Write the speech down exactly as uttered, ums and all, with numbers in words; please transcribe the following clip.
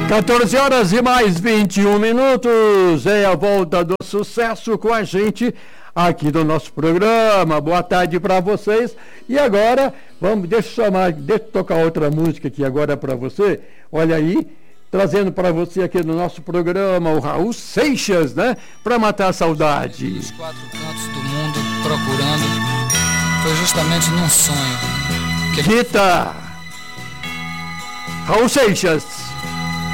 quatorze horas e mais vinte e um minutos, é a volta do sucesso com a gente aqui no nosso programa. Boa tarde para vocês. E agora, vamos, deixa eu chamar, deixa eu tocar outra música aqui agora para você. Olha aí, trazendo para você aqui no nosso programa o Raul Seixas, né? Para matar a saudade. Os quatro cantos do mundo procurando, foi justamente num sonho que ele... Rita! Raul Seixas.